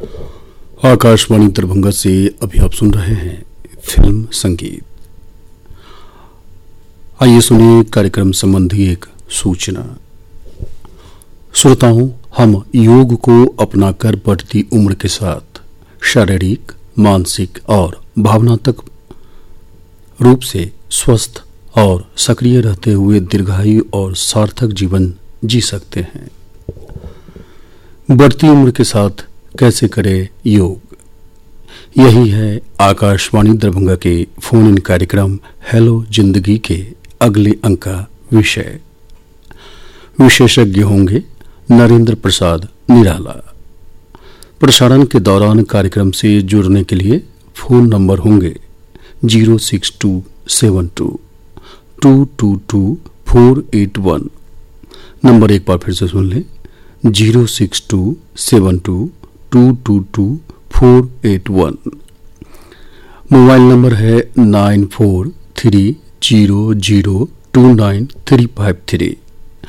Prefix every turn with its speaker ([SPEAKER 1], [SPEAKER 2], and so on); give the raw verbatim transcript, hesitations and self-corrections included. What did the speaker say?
[SPEAKER 1] आकाशवाणी दरभंगा से अभी आप सुन रहे हैं फिल्म संगीत। आइए सुनिए कार्यक्रम संबंधी एक सूचना। श्रोताओं, हम योग को अपनाकर बढ़ती उम्र के साथ शारीरिक, मानसिक और भावनात्मक रूप से स्वस्थ और सक्रिय रहते हुए दीर्घायु और सार्थक जीवन जी सकते हैं। बढ़ती उम्र के साथ कैसे करें योग, यही है आकाशवाणी दरभंगा के फोन इन कार्यक्रम हेलो जिंदगी के अगले अंक का विषय। विशेषज्ञ होंगे नरेंद्र प्रसाद निराला। प्रसारण के दौरान कार्यक्रम से जुड़ने के लिए फोन नंबर होंगे zero six to seven to to to to four eight one. Number एक बार फिर से सुन लें, zero six to seven to to to to four eight one. Mobile number है nine four three zero zero to nine three five three.